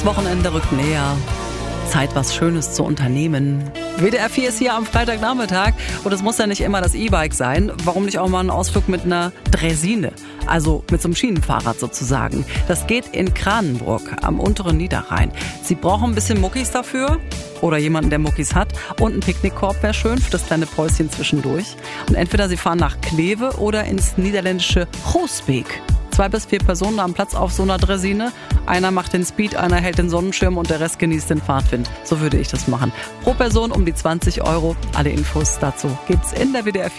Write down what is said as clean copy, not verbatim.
Wochenende rückt näher. Zeit, was Schönes zu unternehmen. WDR 4 ist hier am Freitagnachmittag und es muss ja nicht immer das E-Bike sein. Warum nicht auch mal einen Ausflug mit einer Draisine? Also mit so einem Schienenfahrrad sozusagen. Das geht in Kranenburg am unteren Niederrhein. Sie brauchen ein bisschen Muckis dafür oder jemanden, der Muckis hat. Und ein Picknickkorb wäre schön für das kleine Päuschen zwischendurch. Und entweder Sie fahren nach Kleve oder ins niederländische Groesbeek. 2 bis 4 Personen am Platz auf so einer Draisine. Einer macht den Speed, einer hält den Sonnenschirm und der Rest genießt den Fahrtwind. So würde ich das machen. Pro Person um die 20 €. Alle Infos dazu gibt's in der WDR 4